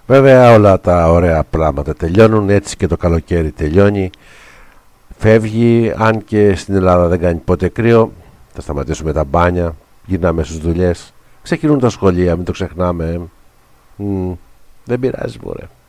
Βέβαια όλα τα ωραία πράγματα τελειώνουν, έτσι και το καλοκαίρι τελειώνει. Φεύγει, αν και στην Ελλάδα δεν κάνει ποτέ κρύο. Θα σταματήσουμε τα μπάνια, γυρνάμε στις δουλειές. Ξεκινούν τα σχολεία, μην το ξεχνάμε. Δεν πειράζει, μωρέ.